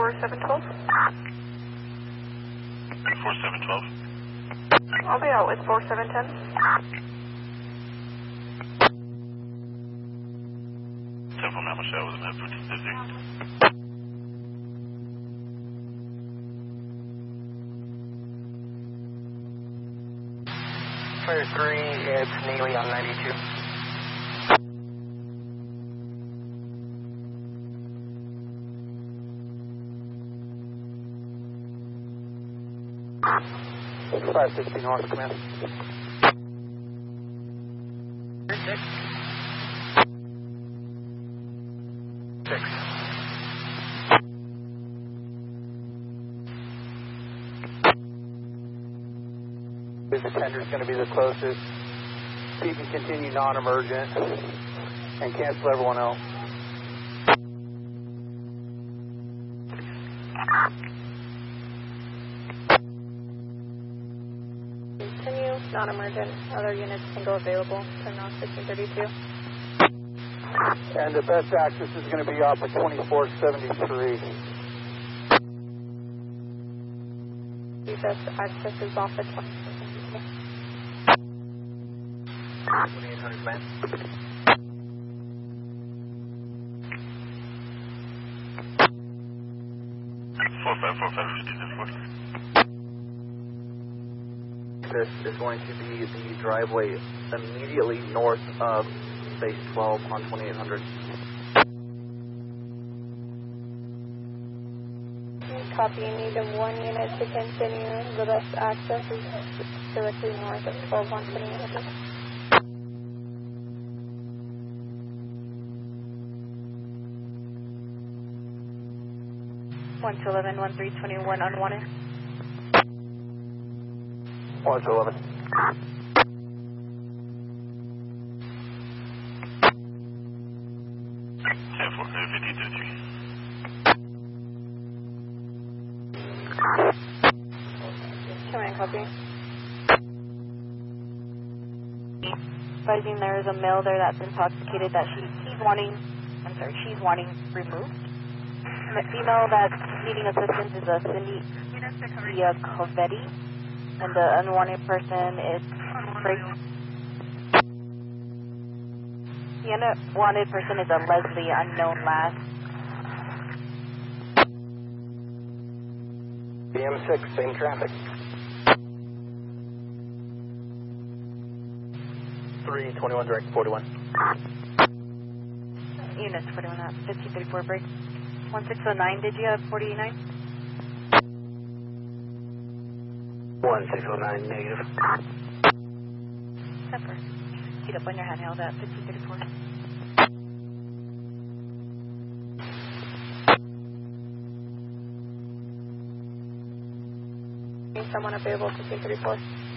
4712. 4712. I'll be out with 4710. 10 from Mama Shaw with a map 1550. Fire 3, it's Neely on 92. Five 60 north, command. 6. 6. This tender is going to be the closest. You can continue non-emergent and cancel everyone else. Continue, non-emergent. Other units can go available. Turn off 1532. And the best access is going to be off at 2473. The best access is off at 2473. 2800 man. This is going to be the driveway immediately north of base 12 on 2800. Copy, you need one unit to continue. The best access is directly north of 12 on 2800. One to 11, 1321 unwanted. 1 to 11. Command copy. Advising there is a male there that's intoxicated that she's wanting removed. The female that's needing assistance is a Cindy Covetti, and the unwanted person is Craig. The unwanted person is a Leslie, unknown last. BM6, same traffic. 321 direct 41. Units 41 at 1534 break. 1609, did you have 49? 1609 negative. Pepper. Heat up on your handheld at 1534. Someone available 1534.